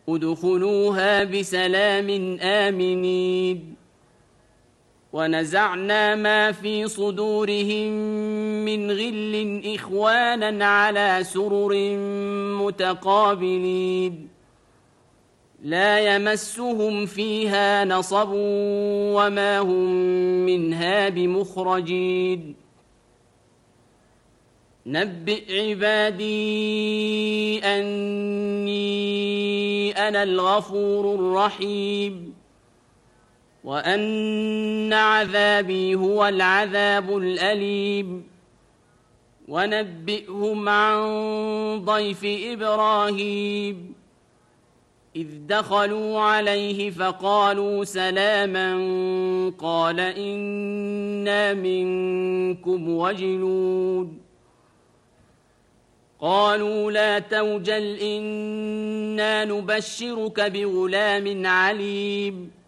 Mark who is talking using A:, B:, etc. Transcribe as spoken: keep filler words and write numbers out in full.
A: ادخلوها بسلام آمنين ونزعنا ما في صدورهم من غل إخوانا على سرر متقابلين لا يمسهم فيها نصب وما هم منها بمخرجين نبئ عبادي أني أنا الغفور الرحيم وأن عذابي هو العذاب الأليم ونبئهم عن ضيف إبراهيم إذ دخلوا عليه فقالوا سلاما قال إنا منكم وجلون قالوا لا توجل إنا نبشرك بغلام عليم